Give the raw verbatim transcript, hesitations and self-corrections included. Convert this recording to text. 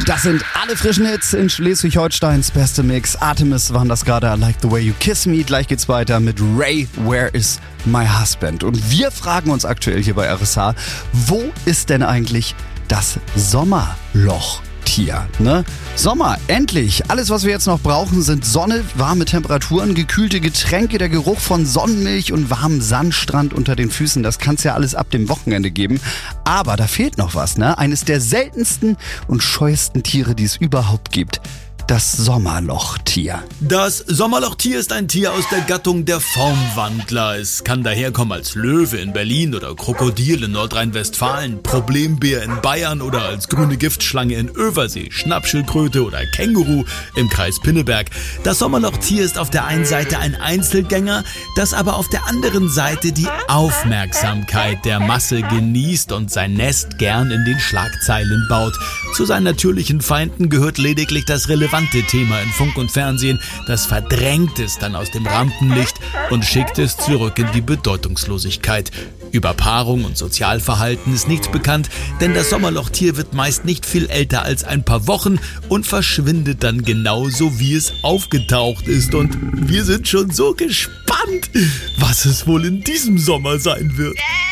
Das sind alle frischen Hits in Schleswig-Holsteins beste Mix. Artemis waren das gerade, I Like the Way You Kiss Me. Gleich geht's weiter mit Ray, Where is My Husband? Und wir fragen uns aktuell hier bei R S H, wo ist denn eigentlich das Sommerloch? Hier, ne? Sommer, endlich! Alles, was wir jetzt noch brauchen, sind Sonne, warme Temperaturen, gekühlte Getränke, der Geruch von Sonnenmilch und warmem Sandstrand unter den Füßen. Das kann es ja alles ab dem Wochenende geben. Aber da fehlt noch was, ne? Eines der seltensten und scheuesten Tiere, die es überhaupt gibt. Das Sommerlochtier. Das Sommerlochtier ist ein Tier aus der Gattung der Formwandler. Es kann daherkommen als Löwe in Berlin oder Krokodil in Nordrhein-Westfalen, Problembär in Bayern oder als grüne Giftschlange in Översee, Schnappschildkröte oder Känguru im Kreis Pinneberg. Das Sommerlochtier ist auf der einen Seite ein Einzelgänger, das aber auf der anderen Seite die Aufmerksamkeit der Masse genießt und sein Nest gern in den Schlagzeilen baut. Zu seinen natürlichen Feinden gehört lediglich das relevante Thema in Funk und Fernsehen, das verdrängt es dann aus dem Rampenlicht und schickt es zurück in die Bedeutungslosigkeit. Über Paarung und Sozialverhalten ist nichts bekannt, denn das Sommerlochtier wird meist nicht viel älter als ein paar Wochen und verschwindet dann genauso, wie es aufgetaucht ist. Und wir sind schon so gespannt, was es wohl in diesem Sommer sein wird.